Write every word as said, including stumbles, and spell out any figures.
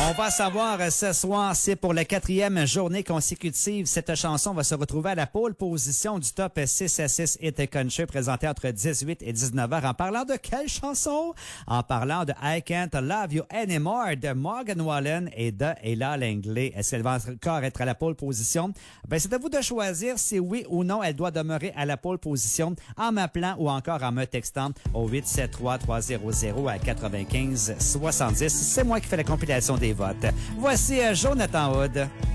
On va savoir euh, ce soir, c'est pour la quatrième journée consécutive. Cette chanson va se retrouver à la pole position du top six à six Hit Country présenté entre dix-huit et dix-neuf heures. En parlant de quelle chanson? En parlant de I Can't Love You Anymore de Morgan Wallen et de Ella Langley. Est-ce qu'elle va encore être à la pole position? Ben, c'est à vous de choisir si oui ou non elle doit demeurer à la pole position en m'appelant ou encore en me textant au huit sept trois trois zéro zéro à quatre-vingt-quinze soixante-dix. C'est moi qui fais la compilation des votes. Voici euh, Jonathan Hood.